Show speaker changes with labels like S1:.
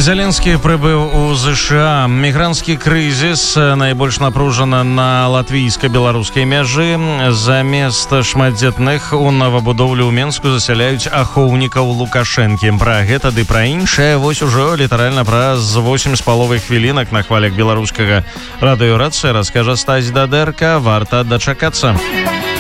S1: Зеленскі прыбыў у ЗША. Мігранцкі крызіс найбольш напружана на латвійска-беларускай мяжы. Замест шматдзетных у новабудоўлю ў Менску засяляюць ахоўнікаў Лукашэнкі. Пра гэта ды пра іншае вось ужо літаральна праз 8,5 хвілінак на хвалях беларускага радыёрацыі раскажа Стась Дадэрка. Варта дачакацца.